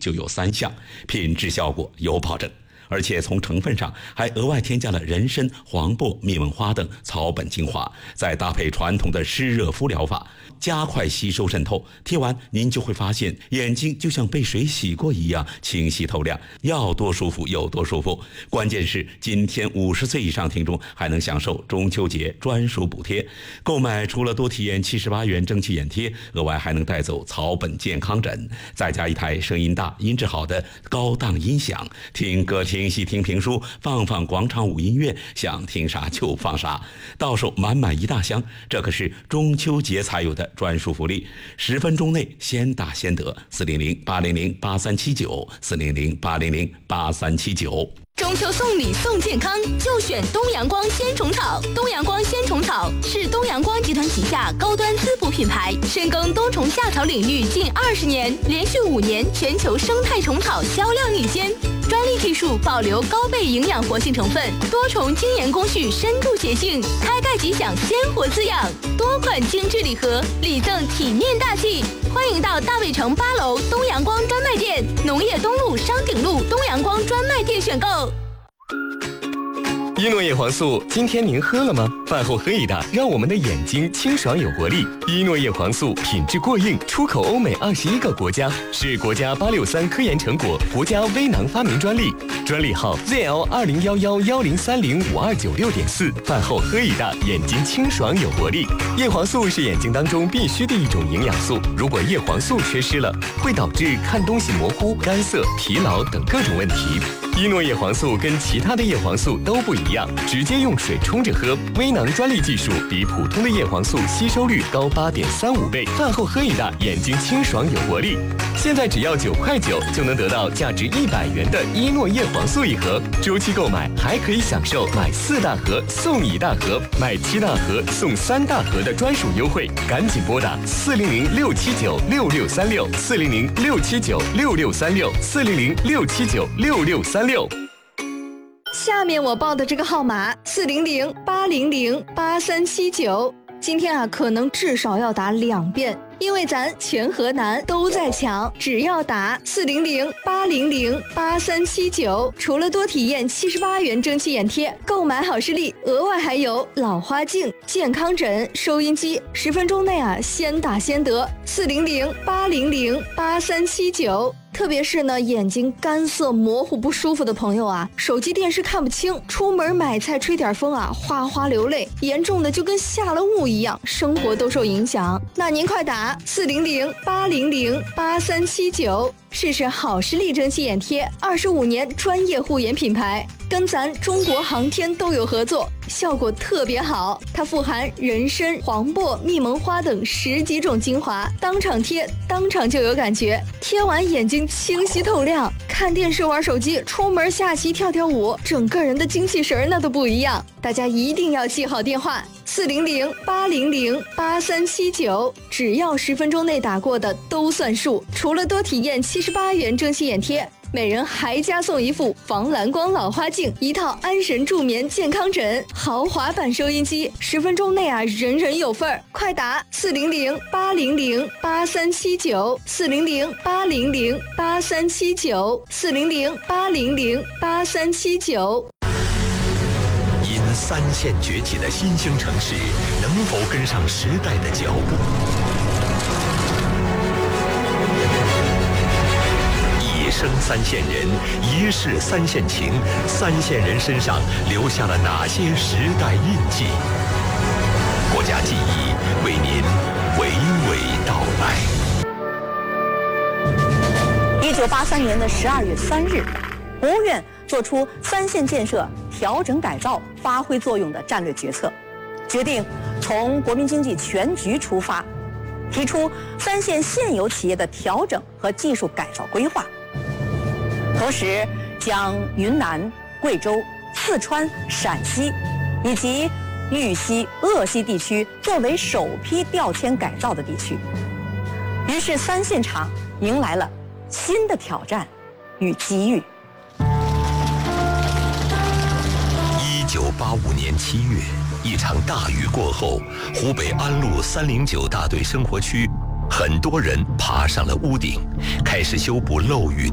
就有3项，品质效果有保证。而且从成分上还额外添加了人参、黄柏、蜜蚊花等草本精华，再搭配传统的湿热敷疗法，加快吸收渗透。贴完您就会发现眼睛就像被水洗过一样清晰透亮，要多舒服有多舒服。关键是今天50岁以上听众还能享受中秋节专属补贴，购买除了多体验78元蒸汽眼贴，额外还能带走草本健康枕，再加一台声音大音质好的高档音响，听歌听戏听评书，放广场舞音乐，想听啥就放啥，到手满1大箱。这可是中秋节才有的专属福利，10分钟内先打先得，400-800-8379，400-800-8379。 中秋送礼送健康，就选东阳光鲜虫草。东阳光鲜虫草是东阳光集团旗下高端滋补品牌，深耕冬虫夏草领域近20年，连续5年全球生态虫草销量领先。专利技术保留高倍营养活性成分，多重精研工序深度协性，开盖即享鲜活滋养。多款精致礼盒，礼赠体面大气。欢迎到大卫城8楼东阳光专卖店、农业东路商鼎路东阳光专卖店选购。 伊诺叶黄素，今天您喝了吗？饭后喝一大，让我们的眼睛清爽有活力。伊诺叶黄素品质过硬，出口欧美21个国家，是国家863科研成果，国家微囊发明专利，专利号 ZL201110305296.4。饭后喝一大，眼睛清爽有活力。叶黄素是眼睛当中必须的一种营养素，如果叶黄素缺失了，会导致看东西模糊、干涩、疲劳等各种问题。伊诺叶黄素跟其他的叶黄素都不一样，直接用水冲着喝，微囊专利技术比普通的叶黄素吸收率高8.35倍。饭后喝一大，眼睛清爽有活力。现在只要9.9块就能得到价值100元的伊诺叶黄素一盒，周期购买还可以享受买4大盒送1大盒，买7大盒送3大盒的专属优惠。赶紧拨打400-679-6636，400-679-6636，400-679-6636。 下面我报的这个号码400-800-8379，今天可能至少要打2遍，因为咱全河南都在抢，只要打400-800-8379，除了多体验78元蒸汽眼贴，购买好视力，额外还有老花镜、健康枕、收音机，10分钟内先打先得。400-800-8379。特别是呢，眼睛干涩模糊不舒服的朋友手机电视看不清，出门买菜吹点风哗哗流泪，严重的就跟下了雾一样，生活都受影响。那您快打400-800-8379，试试好视力蒸汽眼贴，25年专业护眼品牌，跟咱中国航天都有合作，效果特别好。它富含人参、黄柏、蜜蒙花等10几种精华，当场贴当场就有感觉，贴完眼睛清晰透亮，看电视玩手机，出门下棋跳跳舞，整个人的精气神那都不一样。大家一定要记好电话400-800-8379，只要10分钟内打过的都算数。除了多体验78元蒸汽眼贴，每人还加送一副防蓝光老花镜，一套安神助眠健康枕，豪华版收音机，10分钟内人人有份儿。快打400-800-8379， 400-800-8379， 400-800-8379。 因3线崛起的新兴城市能否跟上时代的脚步？一生3线人，一世3线情，3线人身上留下了哪些时代印记？国家记忆为您娓娓道来。 1983年的12月3日，国务院作出3线建设调整改造发挥作用的战略决策，决定从国民经济全局出发，提出3线现有企业的调整和技术改造规划，同时将云南、贵州、四川、陕西以及豫西、鄂西地区作为首批调迁改造的地区。于是3线厂迎来了新的挑战与机遇。 1985年7月，一场大雨过后，湖北安陆309大队生活区，很多人爬上了屋顶，开始修补漏雨